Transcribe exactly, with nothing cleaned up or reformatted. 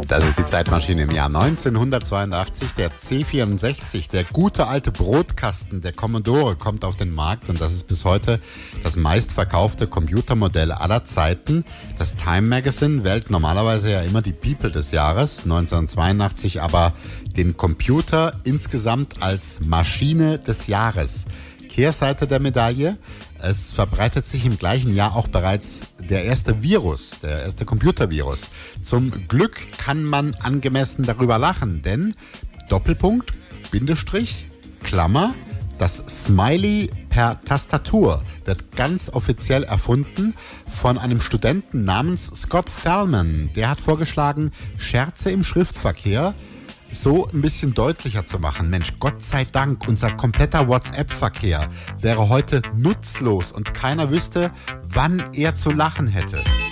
Das ist die Zeitmaschine im Jahr neunzehnhundertzweiundachtzig. Der C vierundsechzig, der gute alte Brotkasten der Commodore, kommt auf den Markt und das ist bis heute das meistverkaufte Computermodell aller Zeiten. Das Time Magazine wählt normalerweise ja immer die People des Jahres, neunzehnhundertzweiundachtzig aber den Computer insgesamt als Maschine des Jahres. Kehrseite der Medaille: Es verbreitet sich im gleichen Jahr auch bereits der erste Virus, der erste Computervirus. Zum Glück kann man angemessen darüber lachen, denn Doppelpunkt, Bindestrich, Klammer, das Smiley per Tastatur wird ganz offiziell erfunden von einem Studenten namens Scott Fellman. Der hat vorgeschlagen, Scherze im Schriftverkehr so ein bisschen deutlicher zu machen. Mensch, Gott sei Dank, unser kompletter WhatsApp-Verkehr wäre heute nutzlos und keiner wüsste, wann er zu lachen hätte.